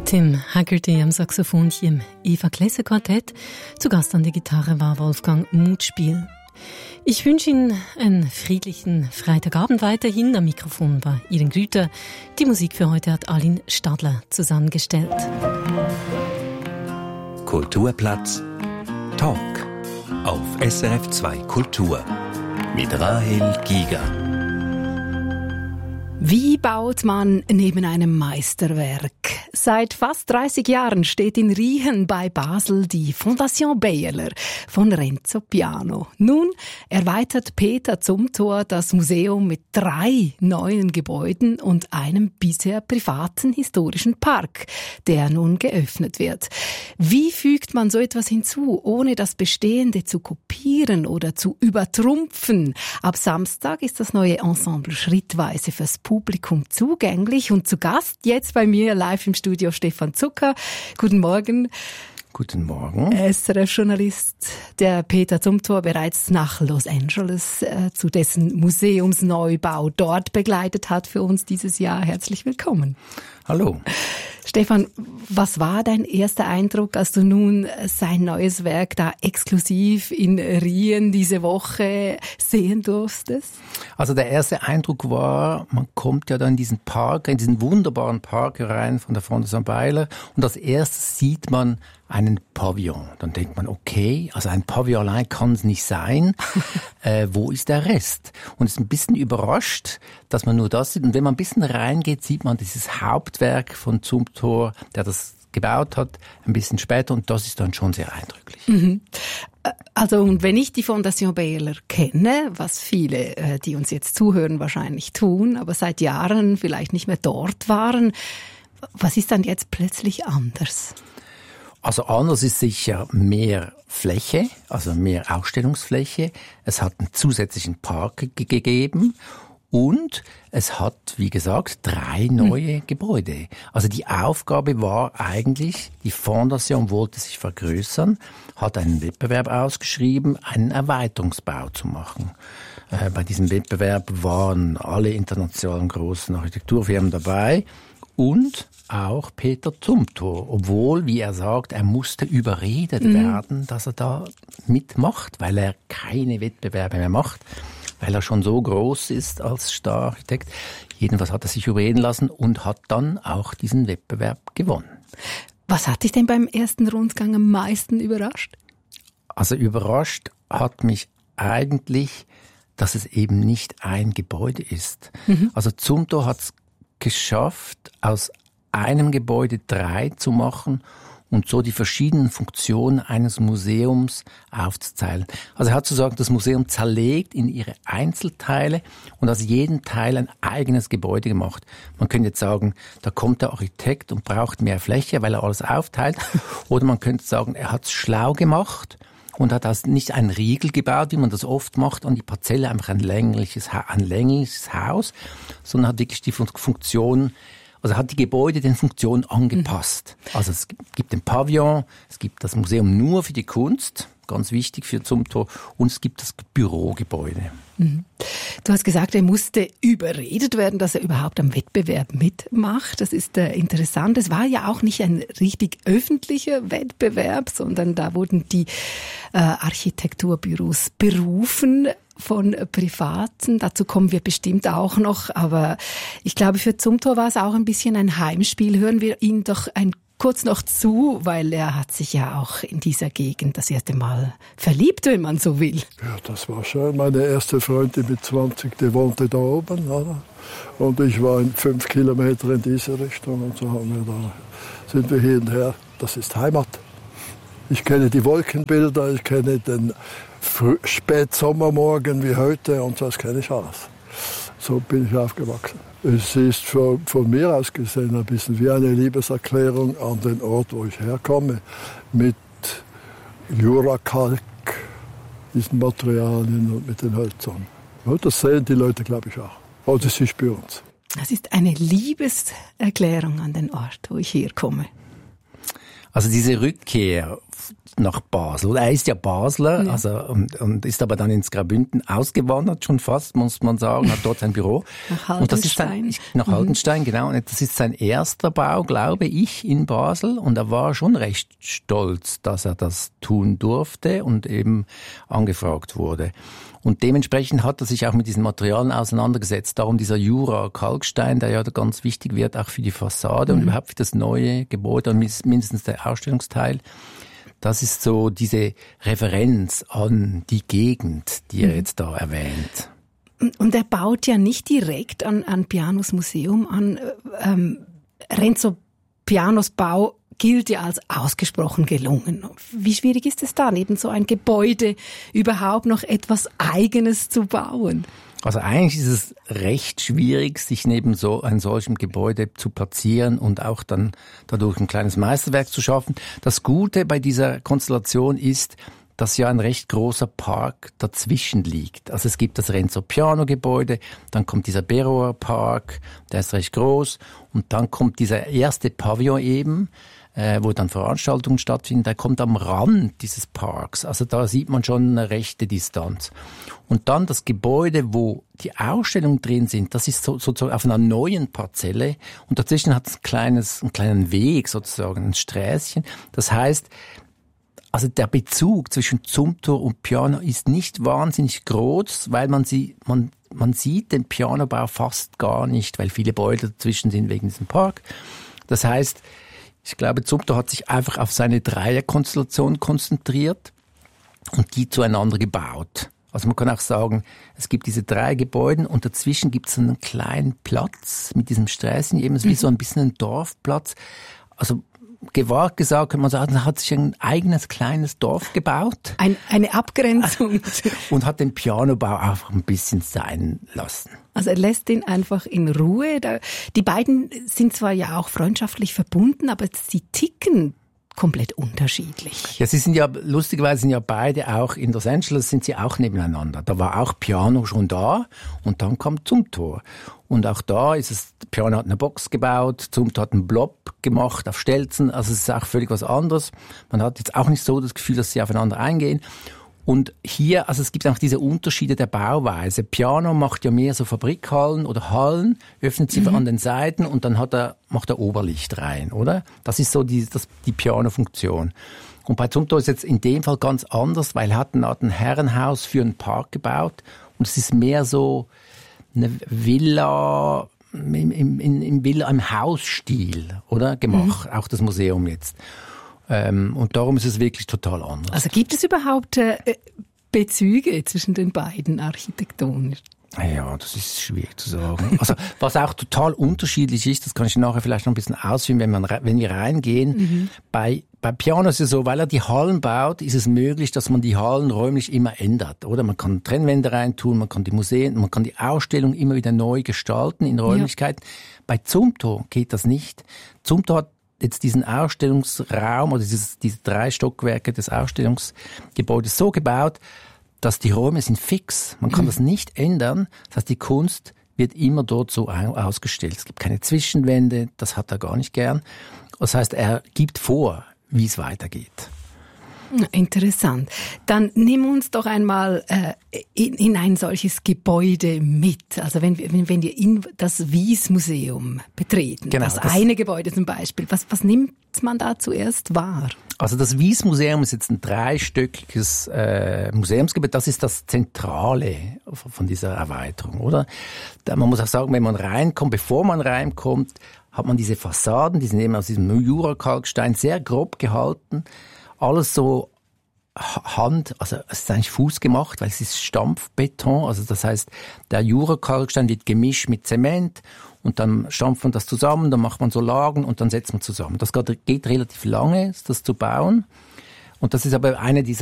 Tim Haggerty am Saxophon hier im Eva Klesse Quartett. Zu Gast an der Gitarre war Wolfgang Mutspiel. Ich wünsche Ihnen einen friedlichen Freitagabend weiterhin. Am Mikrofon war Iren Grüter. Die Musik für heute hat Aline Stadler zusammengestellt. Kulturplatz Talk auf SRF 2 Kultur mit Rahel Giger. Wie baut man neben einem Meisterwerk? Seit fast 30 Jahren steht in Riehen bei Basel die Fondation Beyeler von Renzo Piano. Nun erweitert Peter Zumthor das Museum mit 3 neuen Gebäuden und einem bisher privaten historischen Park, der nun geöffnet wird. Wie fügt man so etwas hinzu, ohne das Bestehende zu kopieren oder zu übertrumpfen? Ab Samstag ist das neue Ensemble schrittweise fürs Publikum zugänglich und zu Gast jetzt bei mir live im Studio Stefan Zucker. Guten Morgen. Guten Morgen. SRF-Journalist, der Peter Zumthor bereits nach Los Angeles zu dessen Museumsneubau dort begleitet hat für uns dieses Jahr. Herzlich willkommen. Hallo. Stefan, was war dein erster Eindruck, als du nun sein neues Werk da exklusiv in Riehen diese Woche sehen durftest? Also der erste Eindruck war, man kommt ja da in diesen Park, in diesen wunderbaren Park rein von der Fondation Beyeler und als erstes sieht man einen Pavillon. Dann denkt man, okay, also ein Pavillon allein kann es nicht sein. Wo ist der Rest? Und ist ein bisschen überrascht, dass man nur das sieht. Und wenn man ein bisschen reingeht, sieht man dieses Hauptwerk von Zumthor, der das gebaut hat, ein bisschen später. Und das ist dann schon sehr eindrücklich. Mhm. Also, und wenn ich die Fondation Beyeler kenne, was viele, die uns jetzt zuhören, wahrscheinlich tun, aber seit Jahren vielleicht nicht mehr dort waren, was ist dann jetzt plötzlich anders? Also anders ist sicher mehr Fläche, also mehr Ausstellungsfläche. Es hat einen zusätzlichen Park gegeben und es hat, wie gesagt, 3 neue Gebäude. Also die Aufgabe war eigentlich, die Fondation wollte sich vergrößern, hat einen Wettbewerb ausgeschrieben, einen Erweiterungsbau zu machen. Bei diesem Wettbewerb waren alle internationalen großen Architekturfirmen dabei und auch Peter Zumthor, obwohl, wie er sagt, er musste überredet werden, dass er da mitmacht, weil er keine Wettbewerbe mehr macht, weil er schon so groß ist als Stararchitekt. Jedenfalls hat er sich überreden lassen und hat dann auch diesen Wettbewerb gewonnen. Was hat dich denn beim ersten Rundgang am meisten überrascht? Also überrascht hat mich eigentlich, dass es eben nicht ein Gebäude ist. Also Zumthor hat es geschafft, aus einem Gebäude 3 zu machen und so die verschiedenen Funktionen eines Museums aufzuzeigen. Also er hat sozusagen das Museum zerlegt in ihre Einzelteile und aus jedem Teil ein eigenes Gebäude gemacht. Man könnte jetzt sagen, da kommt der Architekt und braucht mehr Fläche, weil er alles aufteilt. Oder man könnte sagen, er hat es schlau gemacht und hat das nicht ein Riegel gebaut, wie man das oft macht, an die Parzelle, einfach ein längliches Haus, sondern hat wirklich die Funktion, also hat die Gebäude den Funktionen angepasst. Also es gibt den Pavillon, es gibt das Museum nur für die Kunst, ganz wichtig für Zumthor, und es gibt das Bürogebäude. Du hast gesagt, er musste überredet werden, dass er überhaupt am Wettbewerb mitmacht. Das ist interessant. Es war ja auch nicht ein richtig öffentlicher Wettbewerb, sondern da wurden die Architekturbüros berufen von Privaten. Dazu kommen wir bestimmt auch noch. Aber ich glaube, für Zumthor war es auch ein bisschen ein Heimspiel. Hören wir ihn doch kurz noch zu, weil er hat sich ja auch in dieser Gegend das erste Mal verliebt, wenn man so will. Ja, das war schön. Meine erste Freundin mit 20, die wohnte da oben, oder? Und ich war 5 Kilometer in diese Richtung und so sind wir hier und her. Das ist Heimat. Ich kenne die Wolkenbilder, ich kenne den Spätsommermorgen wie heute und das kenne ich alles. So bin ich aufgewachsen. Es ist von mir aus gesehen ein bisschen wie eine Liebeserklärung an den Ort, wo ich herkomme, mit Jurakalk, diesen Materialien und mit den Hölzern. Und das sehen die Leute, glaube ich, auch. Oder sie spüren es. Das ist eine Liebeserklärung an den Ort, wo ich herkomme. Also diese Rückkehr nach Basel. Er ist ja Basler, also, und ist aber dann ins Graubünden ausgewandert, schon fast, muss man sagen, hat dort sein Büro. Nach Haldenstein. Und das ist nach Haldenstein, genau. Und das ist sein erster Bau, glaube ich, in Basel. Und er war schon recht stolz, dass er das tun durfte und eben angefragt wurde. Und dementsprechend hat er sich auch mit diesen Materialien auseinandergesetzt. Darum dieser Jura-Kalkstein, der ja ganz wichtig wird, auch für die Fassade und überhaupt für das neue Gebäude und mindestens der Ausstellungsteil. Das ist so diese Referenz an die Gegend, die er jetzt da erwähnt. Und er baut ja nicht direkt an Pianos Museum an. Renzo Pianos Bau gilt ja als ausgesprochen gelungen. Wie schwierig ist es da, neben so ein Gebäude überhaupt noch etwas Eigenes zu bauen? Also eigentlich ist es recht schwierig, sich neben so einem solchen Gebäude zu platzieren und auch dann dadurch ein kleines Meisterwerk zu schaffen. Das Gute bei dieser Konstellation ist, dass ja ein recht großer Park dazwischen liegt. Also es gibt das Renzo Piano Gebäude, dann kommt dieser Berroer Park, der ist recht groß, und dann kommt dieser erste Pavillon eben, wo dann Veranstaltungen stattfinden, der kommt am Rand dieses Parks. Also da sieht man schon eine rechte Distanz. Und dann das Gebäude, wo die Ausstellungen drin sind, das ist sozusagen auf einer neuen Parzelle, und dazwischen hat es einen kleinen Weg sozusagen, ein Sträßchen. Das heißt, also der Bezug zwischen Zumthor und Piano ist nicht wahnsinnig groß, weil man sieht den Pianobau fast gar nicht, weil viele Bäume dazwischen sind wegen diesem Park. Das heißt, ich glaube, Zumthor hat sich einfach auf seine Dreierkonstellation konzentriert und die zueinander gebaut. Also man kann auch sagen, es gibt diese 3 Gebäude und dazwischen gibt es einen kleinen Platz mit diesem Sträßchen, eben wie so ein bisschen ein Dorfplatz. Also gewagt gesagt, kann man sagen, er hat sich ein eigenes kleines Dorf gebaut. Eine Abgrenzung. Und hat den Pianobau einfach ein bisschen sein lassen. Also er lässt ihn einfach in Ruhe. Die beiden sind zwar ja auch freundschaftlich verbunden, aber sie ticken komplett unterschiedlich. Ja, sie sind ja, lustigerweise sind ja beide auch in Los Angeles, sind sie auch nebeneinander. Da war auch Piano schon da und dann kam Zumthor. Und auch da ist es, Piano hat eine Box gebaut, Zumthor hat einen Blob gemacht auf Stelzen, also es ist auch völlig was anderes. Man hat jetzt auch nicht so das Gefühl, dass sie aufeinander eingehen. Und hier, also es gibt auch diese Unterschiede der Bauweise. Piano macht ja mehr so Fabrikhallen oder Hallen, öffnet sie an den Seiten und dann macht er Oberlicht rein, oder? Das ist so die Piano-Funktion. Und bei Zumthor ist jetzt in dem Fall ganz anders, weil er hat ein Herrenhaus für einen Park gebaut und es ist mehr so eine Villa im Hausstil, oder? Gemacht, auch das Museum jetzt. Und darum ist es wirklich total anders. Also gibt es überhaupt Bezüge zwischen den beiden architektonisch? Ja, das ist schwierig zu sagen. Also, was auch total unterschiedlich ist, das kann ich nachher vielleicht noch ein bisschen ausführen, wenn wir reingehen. Bei Piano ist es so, weil er die Hallen baut, ist es möglich, dass man die Hallen räumlich immer ändert, oder? Man kann Trennwände reintun, man kann die Museen, man kann die Ausstellung immer wieder neu gestalten in Räumlichkeiten. Ja. Bei Zumthor geht das nicht. Zumthor hat jetzt diesen Ausstellungsraum oder diese 3 Stockwerke des Ausstellungsgebäudes so gebaut, dass die Räume sind fix. Man kann das nicht ändern. Das heißt, die Kunst wird immer dort so ausgestellt. Es gibt keine Zwischenwände, das hat er gar nicht gern. Das heißt, er gibt vor, wie es weitergeht. Interessant. Dann nimm uns doch einmal in ein solches Gebäude mit. Also wenn wir das Wyss-Museum betreten, genau, das eine Gebäude zum Beispiel, was nimmt man da zuerst wahr? Also das Wyss-Museum ist jetzt ein 3-stöckiges Museumsgebäude. Das ist das Zentrale von dieser Erweiterung, oder? Man muss auch sagen, wenn man reinkommt, bevor man reinkommt, hat man diese Fassaden, die sind eben aus diesem Jura-Kalkstein sehr grob gehalten. Alles so also es ist eigentlich fußgemacht, weil es ist Stampfbeton, also das heißt, der Jura-Kalkstein wird gemischt mit Zement und dann stampft man das zusammen, dann macht man so Lagen und dann setzt man zusammen. Das geht relativ lange, das zu bauen, und das ist aber eine dieser